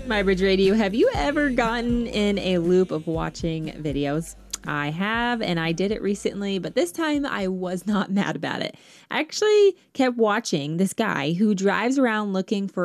MyBridge Radio, have you ever gotten in a loop of watching videos? I have, and I did it recently, but this time I was not mad about it. I actually kept watching this guy who drives around looking for